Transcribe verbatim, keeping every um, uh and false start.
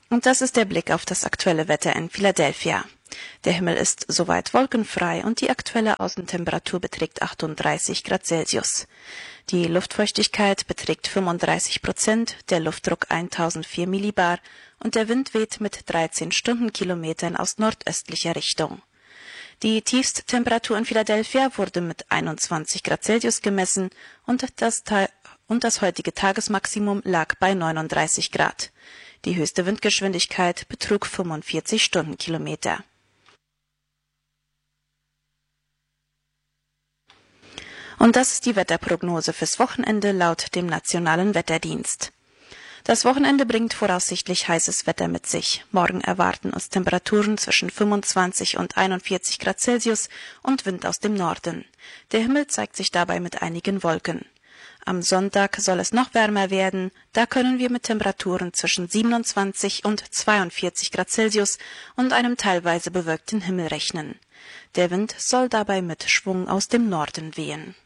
Und das ist der Blick auf das aktuelle Wetter in Philadelphia. Der Himmel ist soweit wolkenfrei und die aktuelle Außentemperatur beträgt achtunddreißig Grad Celsius. Die Luftfeuchtigkeit beträgt fünfunddreißig Prozent, der Luftdruck tausendvier Millibar und der Wind weht mit dreizehn Stundenkilometern aus nordöstlicher Richtung. Die Tiefsttemperatur in Philadelphia wurde mit einundzwanzig Grad Celsius gemessen und das, und das heutige Tagesmaximum lag bei neununddreißig Grad. Die höchste Windgeschwindigkeit betrug fünfundvierzig Stundenkilometer. Und das ist die Wetterprognose fürs Wochenende laut dem Nationalen Wetterdienst. Das Wochenende bringt voraussichtlich heißes Wetter mit sich. Morgen erwarten uns Temperaturen zwischen fünfundzwanzig und einundvierzig Grad Celsius und Wind aus dem Norden. Der Himmel zeigt sich dabei mit einigen Wolken. Am Sonntag soll es noch wärmer werden, da können wir mit Temperaturen zwischen siebenundzwanzig und zweiundvierzig Grad Celsius und einem teilweise bewölkten Himmel rechnen. Der Wind soll dabei mit Schwung aus dem Norden wehen.